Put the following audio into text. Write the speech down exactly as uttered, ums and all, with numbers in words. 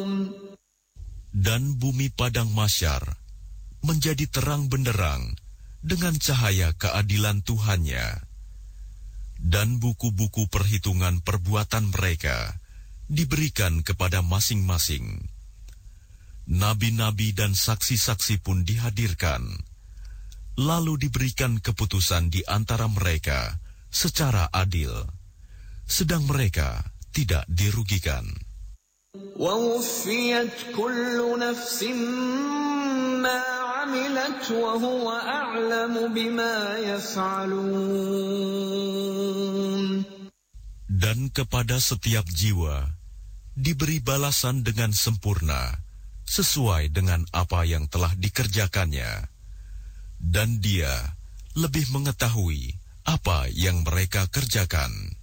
Dan bumi padang mahsyar menjadi terang benderang dengan cahaya keadilan Tuhannya. Dan buku-buku perhitungan perbuatan mereka diberikan kepada masing-masing. Nabi-nabi dan saksi-saksi pun dihadirkan, lalu diberikan keputusan di antara mereka secara adil, sedang mereka tidak dirugikan. وَوُفِّيَتْ كُلُّ نَفْسٍ مَّا عَمِلَتْ وَهُوَ أَعْلَمُ بِمَا يَفْعَلُونَ. Dan kepada setiap jiwa diberi balasan dengan sempurna sesuai dengan apa yang telah dikerjakannya, dan Dia lebih mengetahui apa yang mereka kerjakan.